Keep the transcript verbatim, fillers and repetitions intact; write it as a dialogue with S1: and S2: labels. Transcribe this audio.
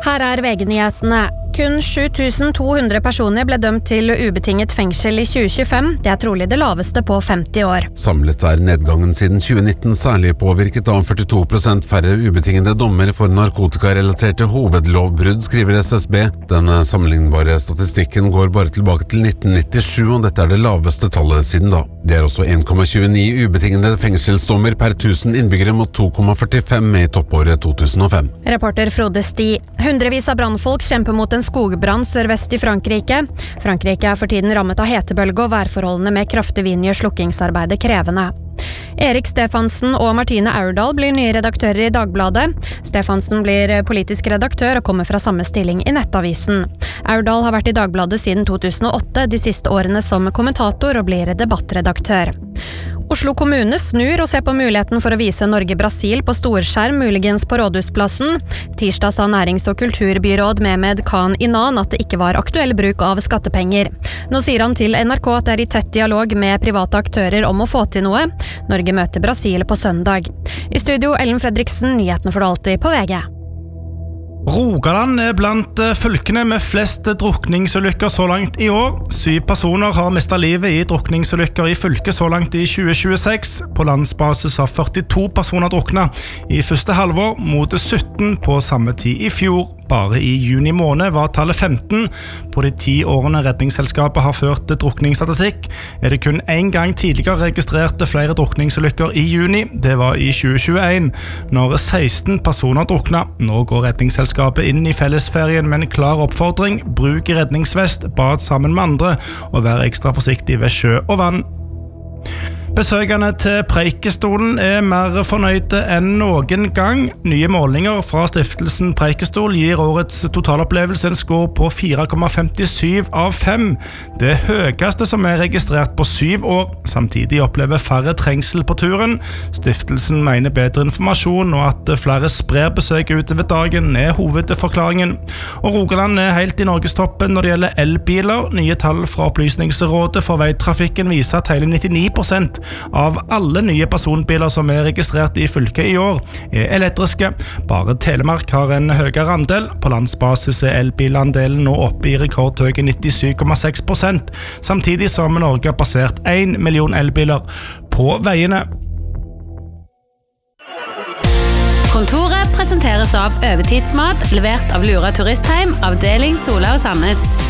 S1: Her er V G-nyhetene. Kun sju tusen to hundre personer ble dømt til ubetinget fengsel i tjue tjuefem. Det er trolig det laveste på femti år.
S2: Samlet er nedgangen siden tjue nitten særlig påvirket av førtito prosent færre ubetingede dommer for narkotikarelaterte hovedlovbrudd, skriver S S B. Denne sammenlignbare statistikken går bare tilbake til nitten nittisju, og dette er det laveste tallet siden da. Det er også en komma tjueni ubetingede fengselsdommer per tusen innbyggere mot to komma førtifem i toppåret to tusen og fem.
S1: Reporter Frode Sti. Hundrevis av brannfolk kjemper mot en skogbrann sørvest i Frankrike. Frankrike er for tiden rammet av hetebølge, og værforholdene med kraftig vind gjør slukkingsarbeidet krevende. Erik Stefansen og Martine Aurdal blir nye redaktører i Dagbladet. Stefansen blir politisk redaktør og kommer fra samme stilling i Nettavisen. Aurdal har vært i Dagbladet siden to tusen og åtte, de siste årene som kommentator og blir debattredaktør. Oslo kommune snur og ser på muligheten for å vise Norge-Brasil på storskjerm, muligens på Rådhusplassen. Tirsdag sa nærings- og kulturbyråd Mehmed Khan Inan at det ikke var aktuell bruk av skattepenger. Nå sier han til N R K at det er i tett dialog med private aktører om å få til noe. Norge møter Brasil på søndag. I studio Ellen Fredriksen, nyhetene for alltid på V G.
S3: Rogaland er blant fylkene med flest drukningsulykker så langt i år. Syv personer har mistet livet i drukningsulykker i fylket så langt i tjue tjueseks. På landsbasis har førtito personer druknet i første halvår mot sytten på samme tid i fjor. Bare i juni måned var tallet femten. På de ti årene redningsselskapet har ført drukningsstatistikk, er det kun en gang tidligere registrert flere drukningsulykker i juni. Det var i tjue tjueen, når seksten personer druknet. Nå går redningsselskapet inn i fellesferien med en klar oppfordring: bruk redningsvest, bad sammen med andre, og vær ekstra forsiktig ved sjø og vann. Besøkende til Preikestolen er mer fornøyde enn noen gang. Nye målinger fra stiftelsen Preikestol gir årets totalopplevelse en score på fire komma femtisju av fem. Det høyeste som er registrert på syv år. Samtidig opplever færre trengsel på turen. Stiftelsen mener bedre informasjon og at flere sprer besøk utover dagen er hovedforklaringen. Og Rogaland er helt i Norgestoppen når det gjelder elbiler. Nye tall fra Opplysningsrådet for veitrafikken viser at hele nittini prosent av alle nye personbiler som er registrert i fylket i år er elektriske. Bare Telemark har en høyere andel. På landsbasis er elbilandelen nå oppe i rekordhøye nittisju komma seks prosent, samtidig som Norge har passert en million elbiler på veiene.
S4: Kontoret presenteres av Øvertidsmat, levert av Lura Turistheim, avdeling Sola og Sandnes.